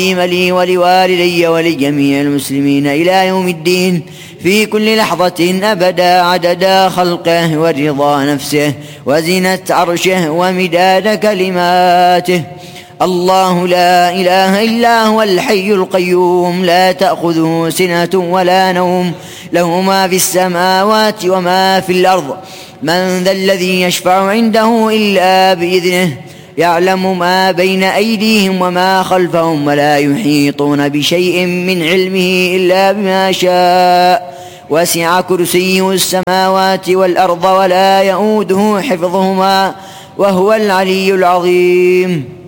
لي ولوالدي ولجميع المسلمين إلى يوم الدين في كل لحظة أبدا عدد خلقه ورضا نفسه وزنة عرشه ومداد كلماته. الله لا إله إلا هو الحي القيوم لا تأخذه سنة ولا نوم له ما في السماوات وما في الأرض. من ذا الذي يشفع عنده إلا بإذنه يعلم ما بين أيديهم وما خلفهم ولا يحيطون بشيء من علمه إلا بما شاء. وسع كرسيه السماوات والأرض ولا يؤوده حفظهما وهو العلي العظيم.